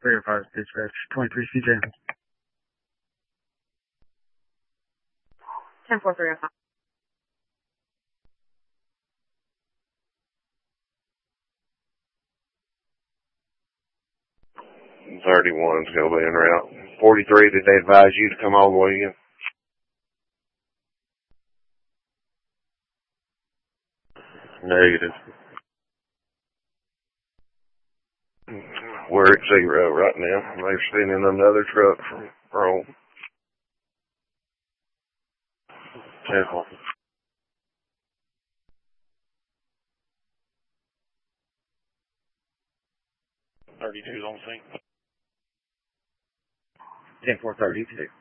Verify dispatch 23 CJ. 10-4-305. Thirty-one's gonna be en route. 43, did they advise you to come all the way in? Negative. We're at 0 right now. They're sending another truck from Rome. 10-4. 32's on scene. 10-4-32.